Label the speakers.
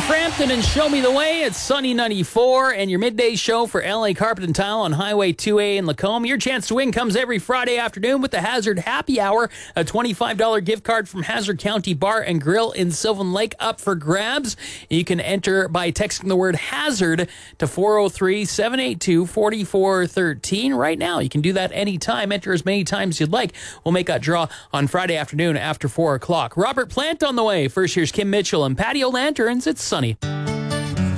Speaker 1: Frampton and Show Me the Way. It's Sunny 94 and your midday show for LA Carpet and Tile on Highway 2A in Lacombe. Your chance to win comes every Friday afternoon with the Hazard Happy Hour. A $25 gift card from Hazard County Bar and Grill in Sylvan Lake up for grabs. You can enter by texting the word HAZARD to 403-782-4413 right now. You can do that anytime. Enter as many times as you'd like. We'll make that draw on Friday afternoon after 4 o'clock. Robert Plant on the way. First, here's Kim Mitchell and Patio Lanterns. It's Sunny.